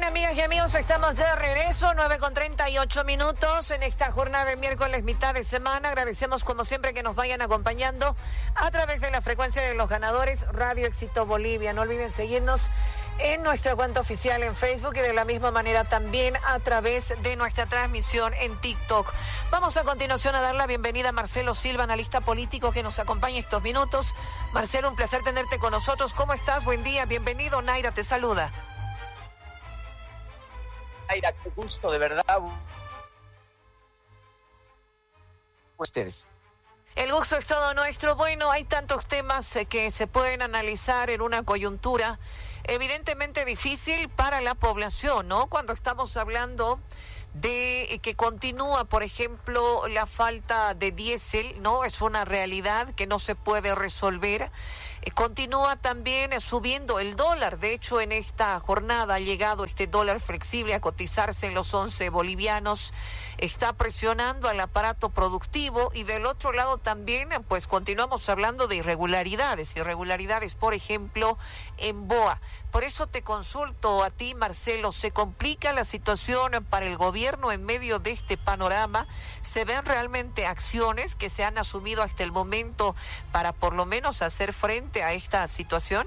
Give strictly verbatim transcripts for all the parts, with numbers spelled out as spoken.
Amigas y amigos, estamos de regreso, nueve con treinta y ocho minutos en esta jornada de miércoles, mitad de semana. Agradecemos como siempre que nos vayan acompañando a través de la frecuencia de los ganadores Radio Éxito Bolivia. No olviden seguirnos en nuestra cuenta oficial en Facebook y de la misma manera también a través de nuestra transmisión en TikTok. Vamos a continuación a dar la bienvenida a Marcelo Silva, analista político que nos acompaña estos minutos. Marcelo, un placer tenerte con nosotros. ¿Cómo estás? Buen día, bienvenido. Naira te saluda. Naira, qué gusto, de verdad. Ustedes. El gusto es todo nuestro. Bueno, hay tantos temas que se pueden analizar en una coyuntura evidentemente difícil para la población, ¿no? Cuando estamos hablando de que continúa, por ejemplo, la falta de diésel, ¿no? Es una realidad que no se puede resolver. Eh, continúa también eh, subiendo el dólar. De hecho, en esta jornada ha llegado este dólar flexible a cotizarse en los once bolivianos. Está presionando al aparato productivo y del otro lado también, eh, pues continuamos hablando de irregularidades. Irregularidades, por ejemplo, en B O A. Por eso te consulto a ti, Marcelo, ¿se complica la situación para el gobierno en medio de este panorama? ¿Se ven realmente acciones que se han asumido hasta el momento para por lo menos hacer frente a esta situación?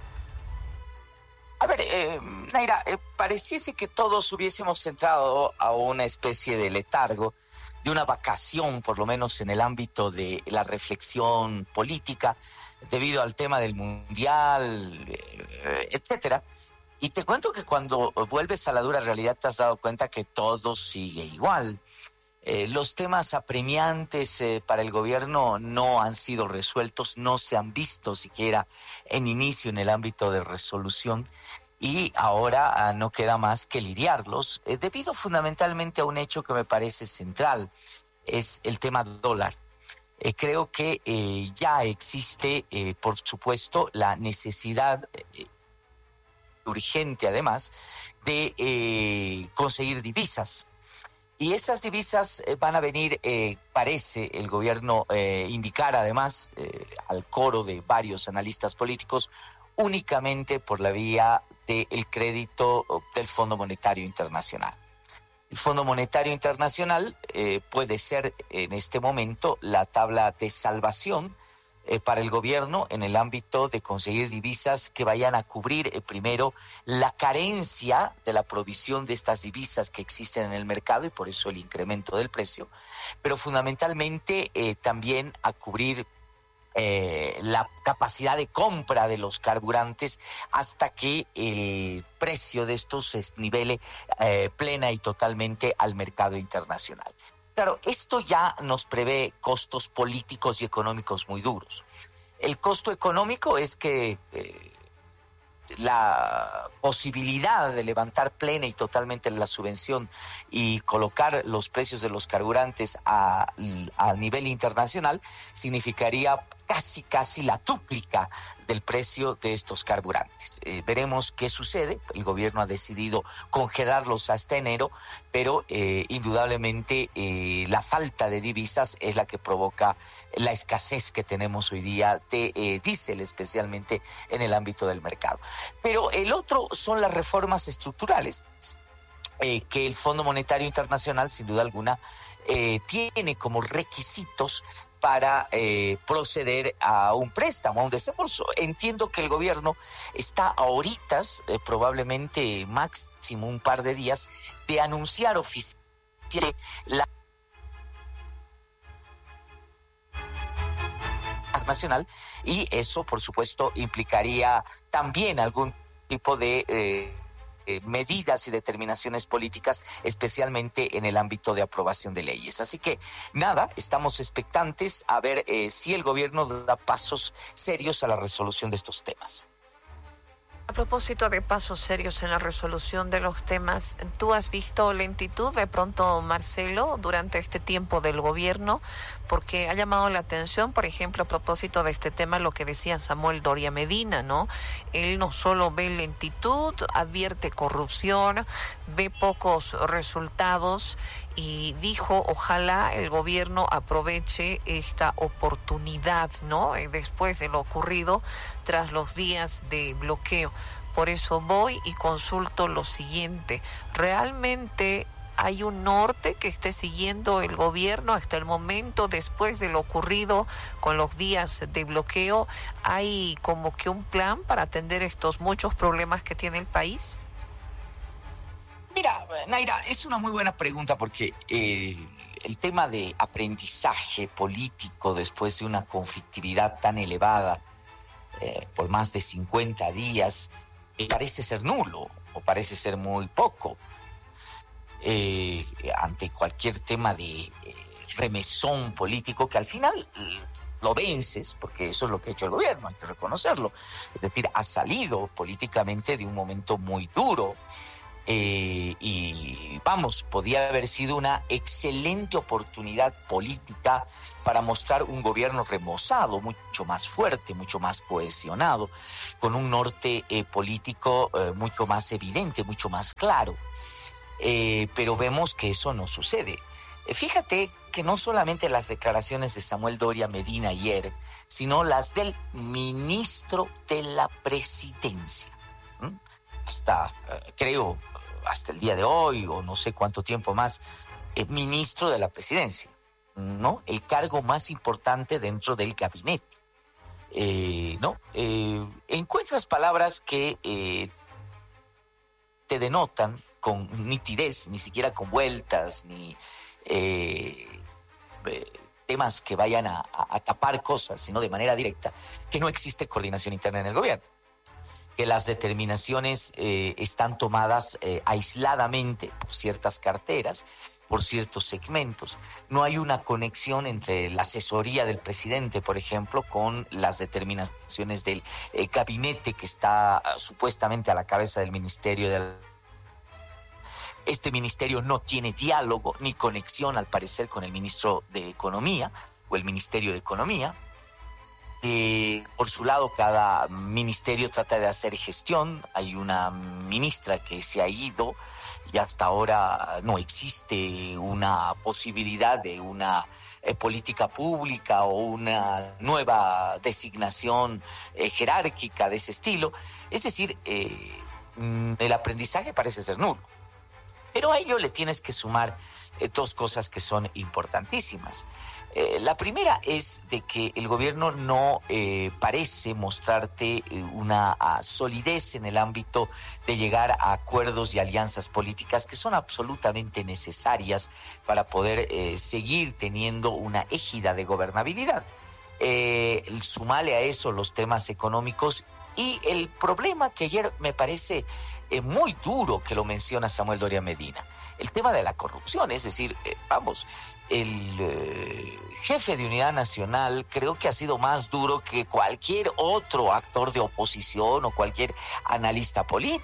A ver, eh, Naira, eh, pareciese que todos hubiésemos entrado a una especie de letargo, de una vacación, por lo menos en el ámbito de la reflexión política, debido al tema del mundial, eh, etcétera. Y te cuento que cuando vuelves a la dura realidad te has dado cuenta que todo sigue igual. Eh, los temas apremiantes eh, para el gobierno no han sido resueltos, no se han visto siquiera en inicio en el ámbito de resolución y ahora ah, no queda más que lidiarlos, eh, debido fundamentalmente a un hecho que me parece central, es el tema dólar. Eh, creo que eh, ya existe, eh, por supuesto, la necesidad eh, urgente, además, de eh, conseguir divisas. Y esas divisas eh, van a venir, eh, parece el gobierno eh, indicar, además, eh, al coro de varios analistas políticos, únicamente por la vía del crédito del Fondo Monetario Internacional. El Fondo Monetario Internacional eh, puede ser en este momento la tabla de salvación eh, para el gobierno en el ámbito de conseguir divisas que vayan a cubrir eh, primero la carencia de la provisión de estas divisas que existen en el mercado y por eso el incremento del precio, pero fundamentalmente eh, también a cubrir Eh, la capacidad de compra de los carburantes hasta que el precio de estos se nivele eh, plena y totalmente al mercado internacional. Claro, esto ya nos prevé costos políticos y económicos muy duros. El costo económico es que eh, la posibilidad de levantar plena y totalmente la subvención y colocar los precios de los carburantes a, a nivel internacional significaría casi casi la dúplica del precio de estos carburantes. Eh, veremos qué sucede. El gobierno ha decidido congelarlos hasta enero, pero eh, indudablemente eh, la falta de divisas es la que provoca la escasez que tenemos hoy día de eh, diésel, especialmente en el ámbito del mercado. Pero el otro son las reformas estructurales eh, que el Fondo Monetario Internacional, sin duda alguna, eh, tiene como requisitos para eh, proceder a un préstamo, a un desembolso. Entiendo que el gobierno está ahorita, eh, probablemente máximo un par de días, de anunciar oficialmente la nacional, y eso, por supuesto, implicaría también algún tipo de eh, eh, medidas y determinaciones políticas, especialmente en el ámbito de aprobación de leyes. Así que, nada, estamos expectantes a ver eh, si el gobierno da pasos serios a la resolución de estos temas. A propósito de pasos serios en la resolución de los temas, ¿tú has visto lentitud de pronto, Marcelo, durante este tiempo del gobierno? Porque ha llamado la atención, por ejemplo, a propósito de este tema, lo que decía Samuel Doria Medina, ¿no? Él no solo ve lentitud, advierte corrupción, ve pocos resultados y dijo, ojalá el gobierno aproveche esta oportunidad, ¿no? Después de lo ocurrido tras los días de bloqueo. Por eso voy y consulto lo siguiente. ¿Realmente hay un norte que esté siguiendo el gobierno hasta el momento, después de lo ocurrido con los días de bloqueo? ¿Hay como que un plan para atender estos muchos problemas que tiene el país? Mira, Naira, es una muy buena pregunta porque eh, el tema de aprendizaje político después de una conflictividad tan elevada eh, por más de cincuenta días eh, parece ser nulo o parece ser muy poco. Eh, ante cualquier tema de eh, remesón político que al final eh, lo vences, porque eso es lo que ha hecho el gobierno, hay que reconocerlo. Es decir, ha salido políticamente de un momento muy duro. Eh, y vamos, podía haber sido una excelente oportunidad política para mostrar un gobierno remozado, mucho más fuerte, mucho más cohesionado, con un norte eh, político eh, mucho más evidente, mucho más claro. Eh, pero vemos que eso no sucede. Eh, fíjate que no solamente las declaraciones de Samuel Doria Medina ayer, sino las del ministro de la Presidencia. ¿Mm? Hasta, eh, creo, hasta el día de hoy, o no sé cuánto tiempo más, eh, ministro de la Presidencia, ¿no? El cargo más importante dentro del gabinete. Eh, ¿no? Eh, encuentras palabras que eh, te denotan con nitidez, ni siquiera con vueltas, ni eh, eh, temas que vayan a, a, a tapar cosas, sino de manera directa, que no existe coordinación interna en el gobierno, que las determinaciones eh, están tomadas eh, aisladamente por ciertas carteras, por ciertos segmentos. No hay una conexión entre la asesoría del presidente, por ejemplo, con las determinaciones del eh, gabinete que está uh, supuestamente a la cabeza del Ministerio del... Este ministerio no tiene diálogo ni conexión, al parecer, con el ministro de Economía o el Ministerio de Economía. Eh, por su lado, cada ministerio trata de hacer gestión. Hay una ministra que se ha ido y hasta ahora no existe una posibilidad de una eh, política pública o una nueva designación eh, jerárquica de ese estilo. Es decir, eh, el aprendizaje parece ser nulo. Pero a ello le tienes que sumar eh, dos cosas que son importantísimas. Eh, la primera es de que el gobierno no eh, parece mostrarte eh, una uh, solidez en el ámbito de llegar a acuerdos y alianzas políticas que son absolutamente necesarias para poder eh, seguir teniendo una égida de gobernabilidad. Eh, sumale a eso los temas económicos y el problema que ayer me parece eh, muy duro que lo menciona Samuel Doria Medina, el tema de la corrupción. Es decir, eh, vamos, el eh, jefe de Unidad Nacional creo que ha sido más duro que cualquier otro actor de oposición o cualquier analista político.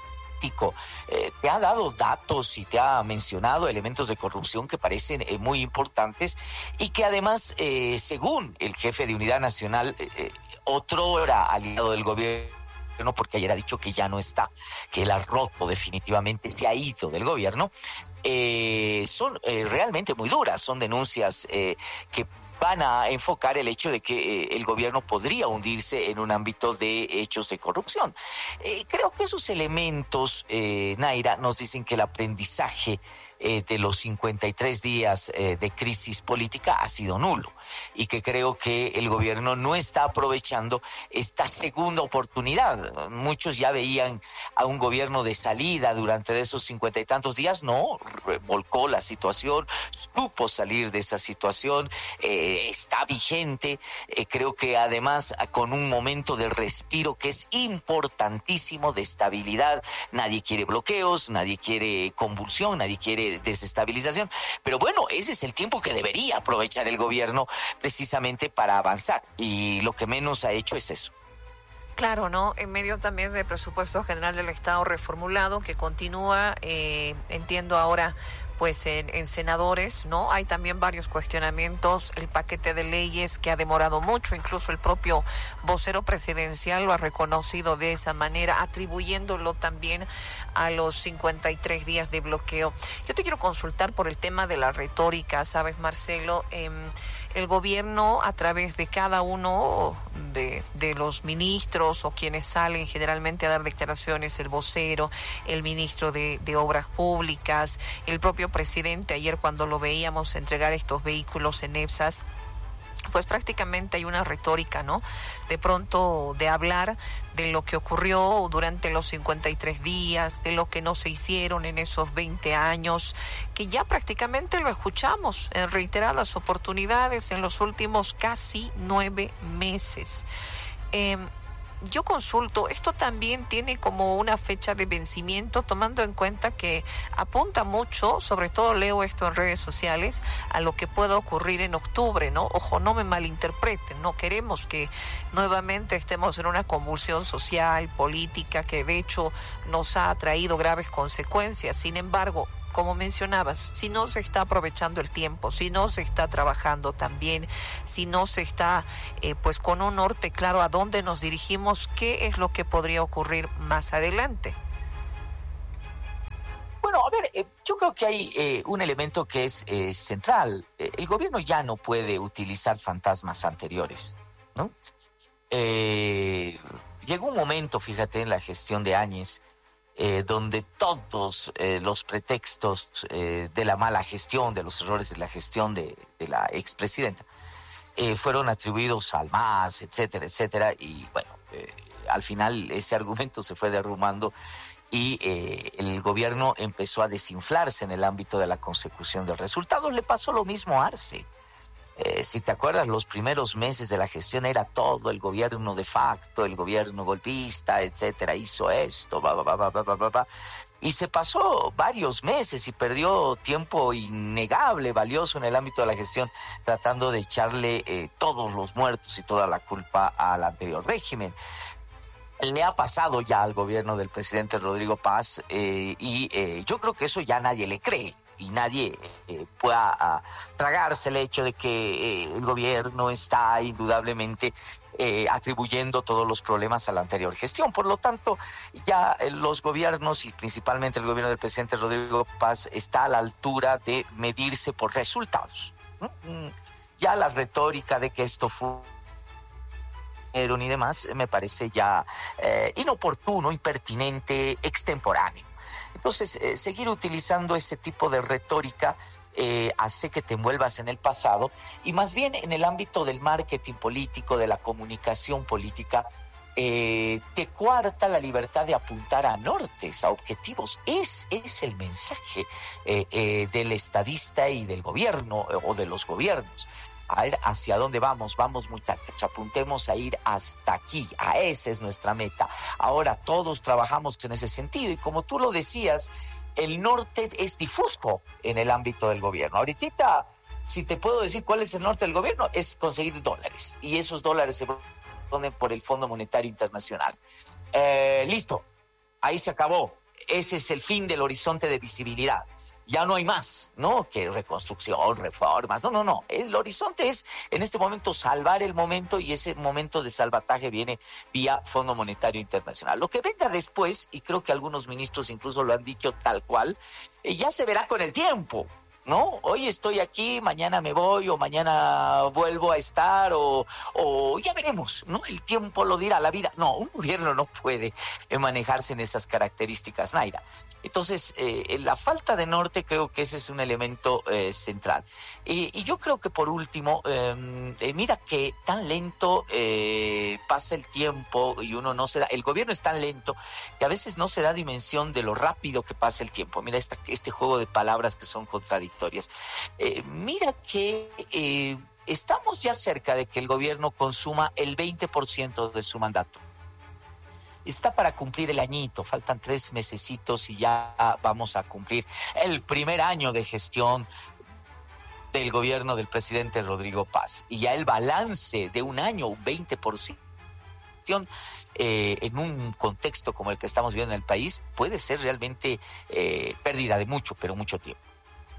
Eh, te ha dado datos y te ha mencionado elementos de corrupción que parecen eh, muy importantes y que además, eh, según el jefe de Unidad Nacional, eh, otrora aliado del gobierno, porque ayer ha dicho que ya no está, que él ha roto definitivamente, se ha ido del gobierno, eh, son eh, realmente muy duras, son denuncias eh, que van a enfocar el hecho de que eh, el gobierno podría hundirse en un ámbito de hechos de corrupción. Eh, creo que esos elementos, eh, Naira, nos dicen que el aprendizaje eh, de los cincuenta y tres días eh, de crisis política ha sido nulo y que creo que el gobierno no está aprovechando esta segunda oportunidad. Muchos ya veían a un gobierno de salida durante esos cincuenta y tantos días. No, volcó la situación, supo salir de esa situación, eh, está vigente. Eh, creo que además con un momento de respiro que es importantísimo, de estabilidad. Nadie quiere bloqueos, nadie quiere convulsión, nadie quiere desestabilización, pero bueno, ese es el tiempo que debería aprovechar el gobierno precisamente para avanzar, y lo que menos ha hecho es eso. Claro, ¿no? En medio también del presupuesto general del Estado reformulado que continúa, eh, entiendo ahora pues en, en senadores, ¿no? Hay también varios cuestionamientos, el paquete de leyes que ha demorado mucho, incluso el propio vocero presidencial lo ha reconocido de esa manera, atribuyéndolo también a los cincuenta y tres días de bloqueo. Yo te quiero consultar por el tema de la retórica, ¿sabes, Marcelo? Eh, el gobierno, a través de cada uno de, de los ministros o quienes salen generalmente a dar declaraciones, el vocero, el ministro de, de Obras Públicas, el propio presidente, ayer cuando lo veíamos entregar estos vehículos en EPSAS, pues prácticamente hay una retórica, ¿no? De pronto de hablar de lo que ocurrió durante los cincuenta y tres días, de lo que no se hicieron en esos veinte años, que ya prácticamente lo escuchamos en reiteradas oportunidades en los últimos casi nueve meses. Eh, Yo consulto, esto también tiene como una fecha de vencimiento, tomando en cuenta que apunta mucho, sobre todo leo esto en redes sociales, a lo que pueda ocurrir en octubre, ¿no? Ojo, no me malinterpreten, no queremos que nuevamente estemos en una convulsión social, política, que de hecho nos ha traído graves consecuencias. Sin embargo, como mencionabas, si no se está aprovechando el tiempo, si no se está trabajando también, si no se está eh, pues con un norte claro a dónde nos dirigimos, ¿qué es lo que podría ocurrir más adelante? Bueno, a ver, eh, yo creo que hay eh, un elemento que es eh, central. Eh, el gobierno ya no puede utilizar fantasmas anteriores, ¿no? Eh, llegó un momento, fíjate, en la gestión de Áñez, Eh, donde todos eh, los pretextos eh, de la mala gestión, de los errores de la gestión de, de la expresidenta, eh, fueron atribuidos al M A S, etcétera, etcétera, y bueno, eh, al final ese argumento se fue derrumbando y eh, el gobierno empezó a desinflarse en el ámbito de la consecución de resultados. Le pasó lo mismo a Arce. Eh, si te acuerdas, los primeros meses de la gestión era todo el gobierno de facto, el gobierno golpista, etcétera, hizo esto, va, va, va, va, va, va, va. Y se pasó varios meses y perdió tiempo innegable, valioso en el ámbito de la gestión, tratando de echarle eh, todos los muertos y toda la culpa al anterior régimen. Le ha pasado ya al gobierno del presidente Rodrigo Paz eh, y eh, yo creo que eso ya nadie le cree. Y nadie eh, pueda uh, tragarse el hecho de que eh, el gobierno está indudablemente eh, atribuyendo todos los problemas a la anterior gestión. Por lo tanto, ya eh, los gobiernos y principalmente el gobierno del presidente Rodrigo Paz está a la altura de medirse por resultados, ¿no? Ya la retórica de que esto fue y demás me parece ya eh, inoportuno, impertinente, extemporáneo. Entonces, eh, seguir utilizando ese tipo de retórica eh, hace que te envuelvas en el pasado y más bien en el ámbito del marketing político, de la comunicación política, eh, te coarta la libertad de apuntar a nortes, a objetivos. Es, es el mensaje eh, eh, del estadista y del gobierno eh, o de los gobiernos. A ver hacia dónde vamos, vamos muchachos, apuntemos a ir hasta aquí, a esa es nuestra meta. Ahora todos trabajamos en ese sentido y como tú lo decías, el norte es difuso en el ámbito del gobierno. Ahorita, si te puedo decir cuál es el norte del gobierno, es conseguir dólares y esos dólares se ponen por el Fondo Monetario Internacional. Eh, listo, ahí se acabó, ese es el fin del horizonte de visibilidad. Ya no hay más, ¿no? Que reconstrucción, reformas, no, no, no. El horizonte es, en este momento, salvar el momento y ese momento de salvataje viene vía Fondo Monetario Internacional. Lo que venga después, y creo que algunos ministros incluso lo han dicho tal cual, eh, ya se verá con el tiempo, ¿no? Hoy estoy aquí, mañana me voy o mañana vuelvo a estar o, o ya veremos, ¿no? El tiempo lo dirá, la vida. No, un gobierno no puede manejarse en esas características, Naira. Entonces, eh, la falta de norte creo que ese es un elemento eh, central. Eh, y yo creo que por último, eh, eh, mira que tan lento eh, pasa el tiempo y uno no se da, el gobierno es tan lento que a veces no se da dimensión de lo rápido que pasa el tiempo. Mira esta, este juego de palabras que son contradictorias. Eh, mira que eh, estamos ya cerca de que el gobierno consuma el veinte por ciento de su mandato. Está para cumplir el añito, faltan tres mesecitos y ya vamos a cumplir el primer año de gestión del gobierno del presidente Rodrigo Paz. Y ya el balance de un año, un veinte por ciento, eh, en un contexto como el que estamos viviendo en el país, puede ser realmente eh, pérdida de mucho, pero mucho tiempo.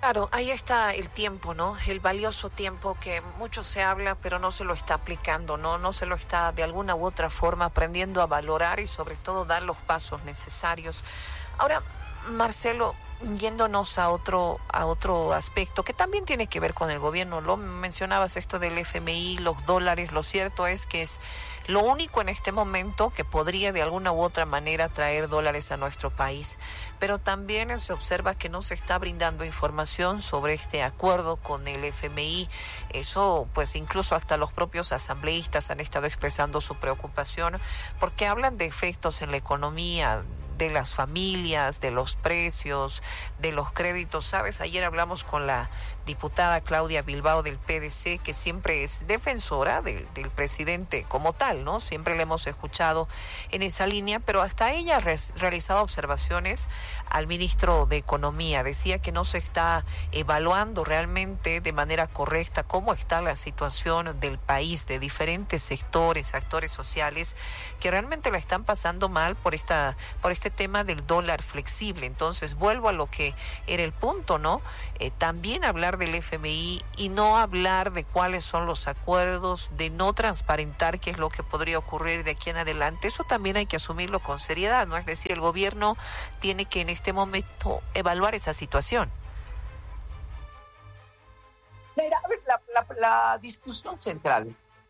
Claro, ahí está el tiempo, ¿no? El valioso tiempo que mucho se habla, pero no se lo está aplicando, ¿no? No se lo está de alguna u otra forma aprendiendo a valorar y sobre todo dar los pasos necesarios. Ahora, Marcelo, yéndonos a otro a otro aspecto que también tiene que ver con el gobierno, lo mencionabas esto del F M I, los dólares, lo cierto es que es lo único en este momento que podría de alguna u otra manera traer dólares a nuestro país, pero también se observa que no se está brindando información sobre este acuerdo con el F M I. Eso, pues incluso hasta los propios asambleístas han estado expresando su preocupación porque hablan de efectos en la economía, de las familias, de los precios, de los créditos. ¿Sabes? Ayer hablamos con la diputada Claudia Bilbao del P D C, que siempre es defensora del, del presidente como tal, ¿no? Siempre le hemos escuchado en esa línea, pero hasta ella ha res, realizado observaciones al ministro de Economía. Decía que no se está evaluando realmente de manera correcta cómo está la situación del país, de diferentes sectores, actores sociales, que realmente la están pasando mal por esta, por este tema del dólar flexible. Entonces, vuelvo a lo que era el punto, ¿no? Eh, también hablar del F M I y no hablar de cuáles son los acuerdos, de no transparentar qué es lo que podría ocurrir de aquí en adelante. Eso también hay que asumirlo con seriedad, ¿no? Es decir, el gobierno tiene que en este momento evaluar esa situación. Mira, a ver, la, la, la discusión central,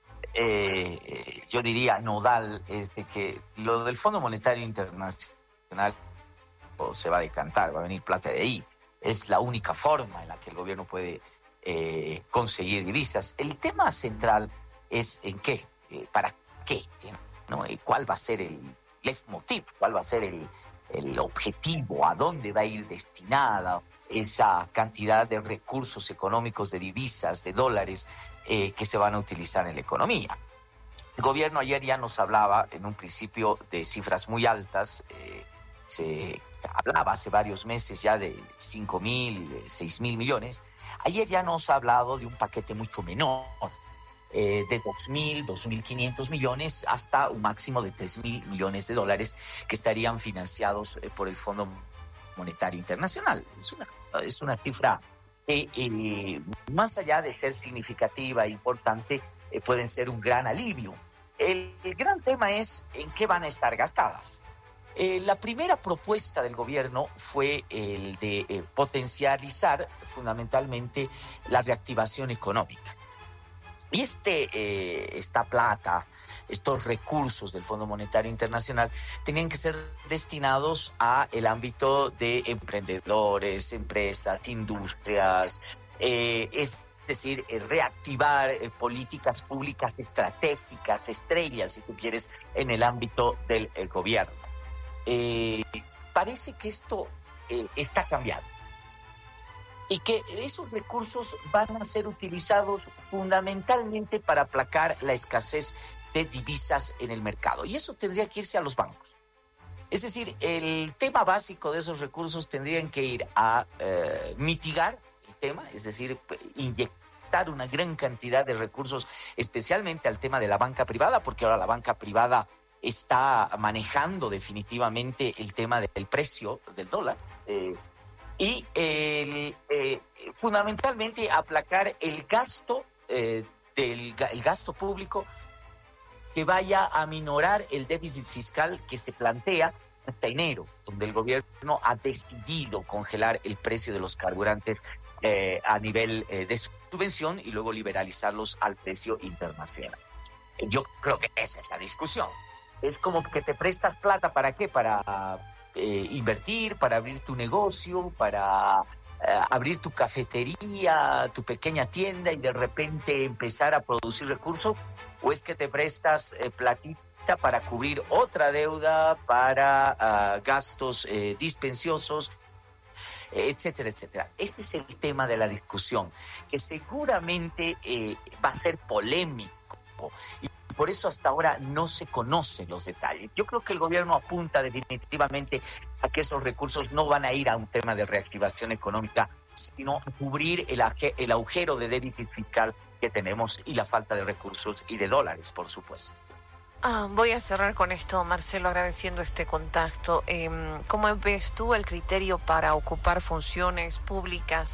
eh, yo diría nodal, es de que lo del Fondo Monetario Internacional se va a decantar, va a venir plata de ahí. Es la única forma en la que el gobierno puede eh, conseguir divisas. El tema central es en qué, eh, para qué, ¿no? ¿Cuál va a ser el leitmotiv? ¿Cuál va a ser el, el objetivo? ¿A dónde va a ir destinada esa cantidad de recursos económicos, de divisas, de dólares eh, que se van a utilizar en la economía? El gobierno ayer ya nos hablaba en un principio de cifras muy altas. eh, se hablaba hace varios meses ya de cinco mil, seis mil millones. Ayer ya nos ha hablado de un paquete mucho menor, eh, de dos mil, dos mil quinientos millones hasta un máximo de tres mil millones de dólares que estarían financiados eh, por el Fondo Monetario Internacional. Es una, es una cifra que, eh, más allá de ser significativa e importante, eh, pueden ser un gran alivio. El, el gran tema es en qué van a estar gastadas. Eh, la primera propuesta del gobierno fue el de eh, potencializar fundamentalmente la reactivación económica. Y este, eh, esta plata, estos recursos del Fondo Monetario Internacional tenían que ser destinados a el ámbito de emprendedores, empresas, industrias, eh, es decir, eh, reactivar eh, políticas públicas estratégicas, estrellas, si tú quieres, en el ámbito del eh, gobierno. Eh, parece que esto eh, está cambiando y que esos recursos van a ser utilizados fundamentalmente para aplacar la escasez de divisas en el mercado, y eso tendría que irse a los bancos. Es decir, el tema básico de esos recursos tendrían que ir a eh, mitigar el tema, es decir, inyectar una gran cantidad de recursos, especialmente al tema de la banca privada, porque ahora la banca privada está manejando definitivamente el tema del precio del dólar, eh, y el, eh, fundamentalmente aplacar el gasto eh, del el gasto público que vaya a minorar el déficit fiscal que se plantea hasta enero, donde el gobierno ha decidido congelar el precio de los carburantes eh, a nivel eh, de subvención y luego liberalizarlos al precio internacional. Yo creo que esa es la discusión. Es como que te prestas plata, ¿para qué? Para eh, invertir, para abrir tu negocio, para eh, abrir tu cafetería, tu pequeña tienda y de repente empezar a producir recursos, o es que te prestas eh, platita para cubrir otra deuda, para uh, gastos eh, dispensiosos, etcétera, etcétera. Este es el tema de la discusión, que seguramente eh, va a ser polémico y por eso hasta ahora no se conocen los detalles. Yo creo que el gobierno apunta definitivamente a que esos recursos no van a ir a un tema de reactivación económica, sino a cubrir el, el agujero de déficit fiscal que tenemos y la falta de recursos y de dólares, por supuesto. Ah, voy a cerrar con esto, Marcelo, agradeciendo este contacto. Eh, ¿Cómo ves tú el criterio para ocupar funciones públicas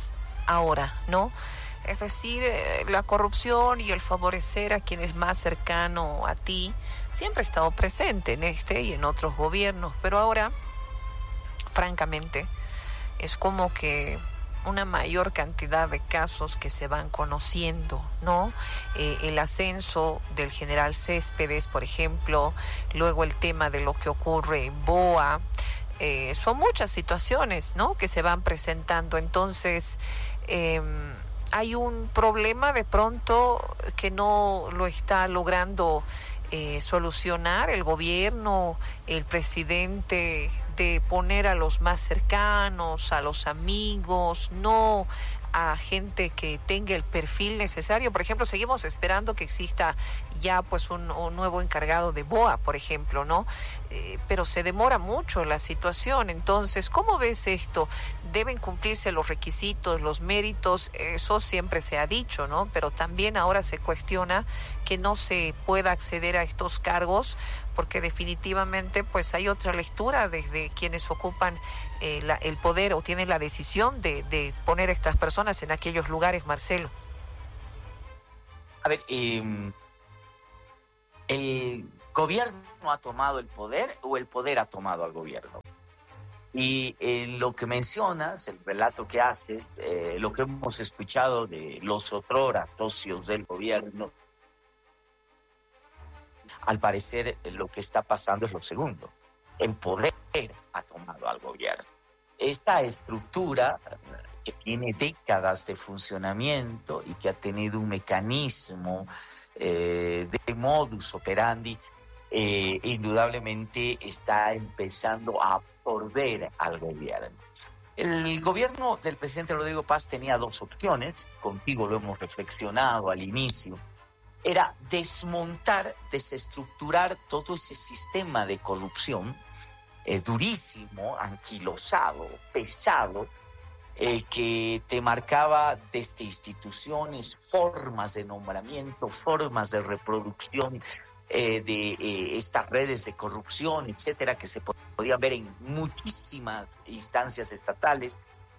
ahora, ¿no? Es decir, eh, la corrupción y el favorecer a quien es más cercano a ti siempre ha estado presente en este y en otros gobiernos, pero ahora, francamente, es como que una mayor cantidad de casos que se van conociendo, ¿no? Eh, el ascenso del general Céspedes, por ejemplo, luego el tema de lo que ocurre en Boa, eh, son muchas situaciones, ¿no?, que se van presentando. Entonces, eh, hay un problema de pronto que no lo está logrando eh, solucionar el gobierno, el presidente, de poner a los más cercanos, a los amigos, no a gente que tenga el perfil necesario. Por ejemplo, seguimos esperando que exista ya pues un, un nuevo encargado de Boa, por ejemplo, ¿no? Eh, pero se demora mucho la situación. Entonces, ¿cómo ves esto? Deben cumplirse los requisitos, los méritos, eso siempre se ha dicho, ¿no? Pero también ahora se cuestiona que no se pueda acceder a estos cargos porque definitivamente pues hay otra lectura desde quienes ocupan eh, la, el poder o tienen la decisión de, de poner a estas personas en aquellos lugares, Marcelo. A ver, eh, ¿el gobierno ha tomado el poder o el poder ha tomado al gobierno? Y eh, lo que mencionas, el relato que haces, eh, lo que hemos escuchado de los otrora socios del gobierno, al parecer eh, lo que está pasando es lo segundo. El poder ha tomado al gobierno. Esta estructura que tiene décadas de funcionamiento y que ha tenido un mecanismo eh, de modus operandi, eh, indudablemente está empezando a absorber al gobierno. El gobierno del presidente Rodrigo Paz tenía dos opciones, contigo lo hemos reflexionado al inicio. Era desmontar, desestructurar todo ese sistema de corrupción eh, durísimo, anquilosado, pesado, eh, que te marcaba desde instituciones, formas de nombramiento, formas de reproducción eh, de eh, estas redes de corrupción, etcétera, que se podían ver en muchísimas instancias estatales,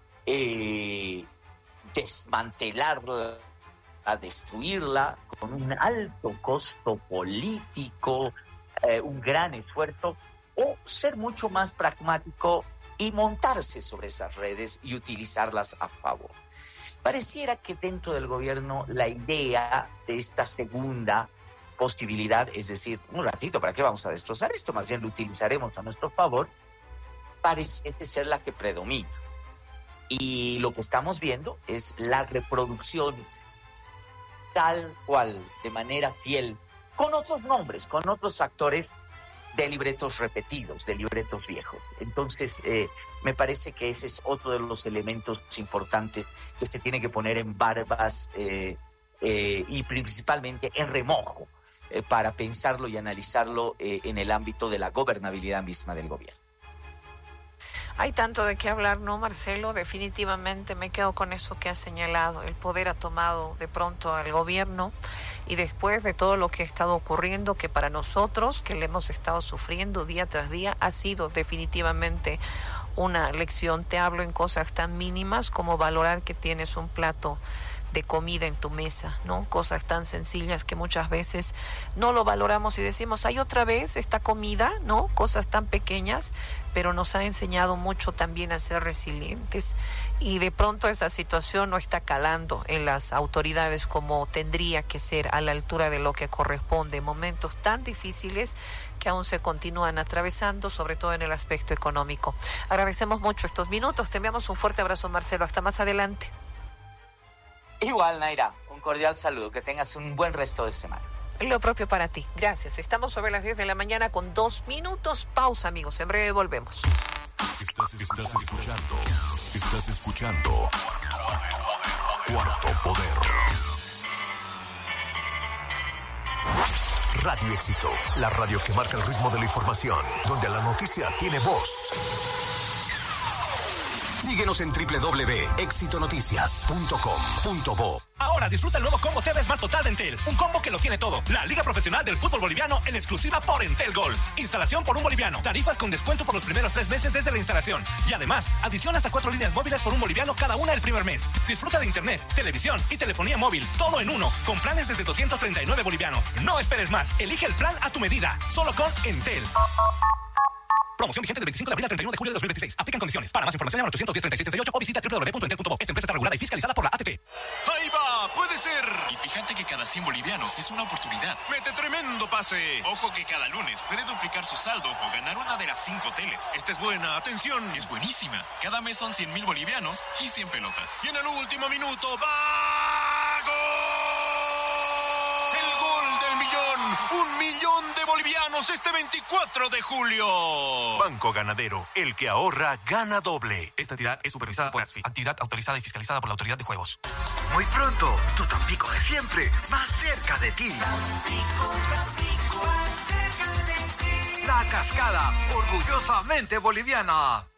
eh, desmantelarla, a destruirla con un alto costo político, eh, un gran esfuerzo, o ser mucho más pragmático y montarse sobre esas redes y utilizarlas a favor. Pareciera que dentro del gobierno la idea de esta segunda posibilidad, es decir, un ratito, ¿para qué vamos a destrozar esto? Más bien lo utilizaremos a nuestro favor, parece ser la que predomina. Y lo que estamos viendo es la reproducción tal cual, de manera fiel, con otros nombres, con otros actores de libretos repetidos, de libretos viejos. Entonces, eh, me parece que ese es otro de los elementos importantes que se tiene que poner en barbas eh, eh, y principalmente en remojo eh, para pensarlo y analizarlo eh, en el ámbito de la gobernabilidad misma del gobierno. Hay tanto de qué hablar, ¿no, Marcelo? Definitivamente me quedo con eso que has señalado. El poder ha tomado de pronto al gobierno y después de todo lo que ha estado ocurriendo, que para nosotros, que le hemos estado sufriendo día tras día, ha sido definitivamente una lección. Te hablo en cosas tan mínimas como valorar que tienes un plato de comida en tu mesa, ¿no? Cosas tan sencillas que muchas veces no lo valoramos y decimos, hay otra vez esta comida, ¿no? Cosas tan pequeñas, pero nos ha enseñado mucho también a ser resilientes y de pronto esa situación no está calando en las autoridades como tendría que ser, a la altura de lo que corresponde. Momentos tan difíciles que aún se continúan atravesando, sobre todo en el aspecto económico. Agradecemos mucho estos minutos, te enviamos un fuerte abrazo, Marcelo, hasta más adelante. Igual, Naira, un cordial saludo, que tengas un buen resto de semana. Lo propio para ti, gracias. Estamos sobre las diez de la mañana con dos minutos. Pausa, amigos, en breve volvemos. Estás, estás escuchando, estás escuchando Cuarto Poder. Radio Éxito, la radio que marca el ritmo de la información, donde la noticia tiene voz. Síguenos en doble u doble u doble u punto éxito noticias punto com punto bo. Ahora disfruta el nuevo combo T V Smart Total de Entel. Un combo que lo tiene todo. La Liga Profesional del Fútbol Boliviano en exclusiva por Entel Gold. Instalación por un boliviano. Tarifas con descuento por los primeros tres meses desde la instalación. Y además, adición hasta cuatro líneas móviles por un boliviano cada una el primer mes. Disfruta de internet, televisión y telefonía móvil. Todo en uno. Con planes desde doscientos treinta y nueve bolivianos. No esperes más. Elige el plan a tu medida. Solo con Entel. Promoción vigente del veinticinco de abril al treinta y uno de julio de dos mil veintiséis. Aplican condiciones. Para más información llama al ochocientos diez, treinta y siete treinta y ocho o visita doble u doble u doble u punto entel punto bo. Esta empresa está regulada y fiscalizada por la A T T. ¡Ahí va! ¡Puede ser! Y fíjate que cada cien bolivianos es una oportunidad. ¡Mete tremendo pase! Ojo que cada lunes puede duplicar su saldo o ganar una de las cinco teles. Esta es buena. ¡Atención! Es buenísima. Cada mes son cien mil bolivianos y cien pelotas. Y en el último minuto ¡va! ¡Gol! ¡El gol del millón! ¡Un millón de bolivianos este veinticuatro de julio! Banco Ganadero, el que ahorra gana doble. Esta entidad es supervisada por ASFI, actividad autorizada y fiscalizada por la Autoridad de Juegos. Muy pronto, tu Tampico de siempre, más cerca de ti. La Cascada, orgullosamente boliviana.